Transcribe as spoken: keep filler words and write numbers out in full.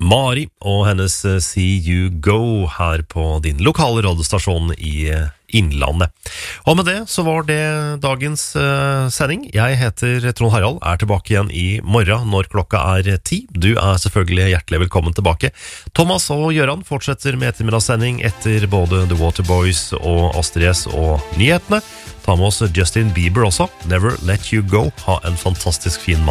Mari og hennes See You Go her på din lokale radiostasjon i Innlandet. Og med det så var det dagens uh, sending. Jeg heter Trond Harald, er tilbake igjen i morgen når klokka er ti. Du er selvfølgelig hjertelig velkommen tilbake. Thomas og Gjøran fortsetter med ettermiddagssending etter både The Waterboys og Astrid S og nyhetene. Ta med oss Justin Bieber også. Never Let You Go. Ha en fantastisk fin mann.